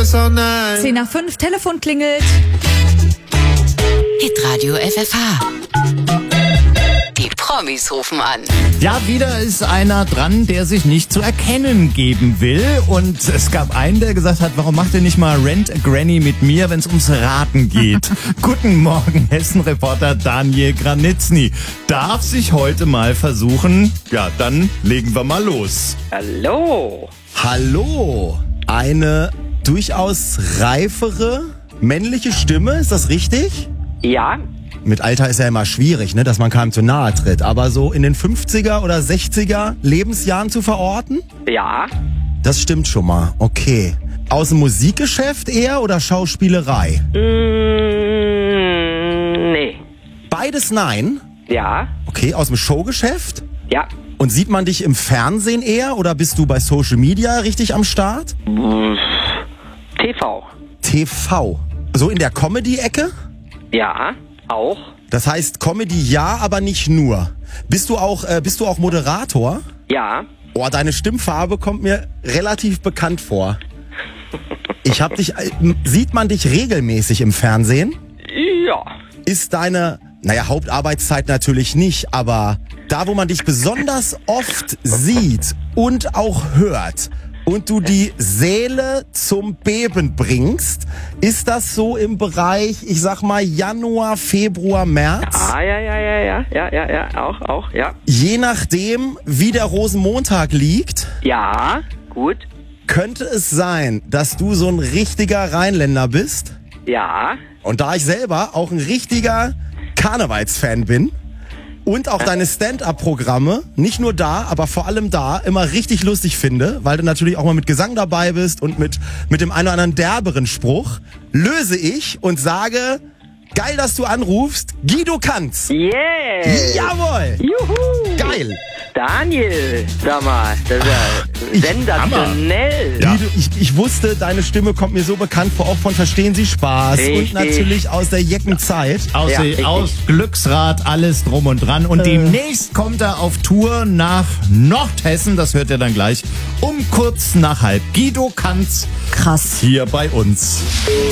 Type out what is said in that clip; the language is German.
so nice. 10:05, Telefon klingelt. Hitradio FFH. Die Promis rufen an. Ja, wieder ist einer dran, der sich nicht zu erkennen geben will. Und es gab einen, der gesagt hat, warum macht ihr nicht mal Rent a Granny mit mir, wenn es ums Raten geht? Guten Morgen, Hessen-Reporter Daniel Granitzny. Darf sich heute mal versuchen? Ja, dann legen wir mal los. Hallo. Hallo, eine durchaus reifere männliche Stimme, ist das richtig? Ja, Mit Alter ist ja immer schwierig, ne, dass man keinem zu nahe tritt. Aber so in den 50er oder 60er Lebensjahren zu verorten? ja, Das stimmt schon mal. Okay. Aus dem Musikgeschäft eher oder Schauspielerei? nee. Beides nein. Ja, Okay, aus dem Showgeschäft? ja, Und sieht man dich im Fernsehen eher oder bist du bei Social Media richtig am Start? TV. TV. So in der Comedy-Ecke? Ja, auch. Das heißt Comedy ja, aber nicht nur. Bist du auch Moderator? Ja, Oh, deine Stimmfarbe kommt mir relativ bekannt vor. Sieht man dich regelmäßig im Fernsehen? ja, Ist deine, Hauptarbeitszeit natürlich nicht, aber da, wo man dich besonders oft sieht und auch hört und du die Seele zum Beben bringst, ist das so im Bereich, ich sag mal, Januar, Februar, März? ja, auch, ja. Je nachdem, wie der Rosenmontag liegt, Ja, gut. könnte es sein, dass du so ein richtiger Rheinländer bist. Ja, Und da ich selber auch ein richtiger Karnevalsfan bin und auch deine Stand-up-Programme, nicht nur da, aber vor allem da, immer richtig lustig finde, weil du natürlich auch mal mit Gesang dabei bist und mit dem einen oder anderen derberen Spruch, löse ich und sage, geil, dass du anrufst, Guido Kanz. yeah. Jawohl! Juhu. Geil! Daniel, sag mal, das ist ja sensationell. Ja. Ich wusste, deine Stimme kommt mir so bekannt vor, auch von Verstehen Sie Spaß Richtig. und natürlich aus der Jeckenzeit. Aus Glücksrad, alles drum und dran. Und demnächst kommt er auf Tour nach Nordhessen, das hört ihr dann gleich, um kurz nach halb. Guido Kanz Krass. hier bei uns.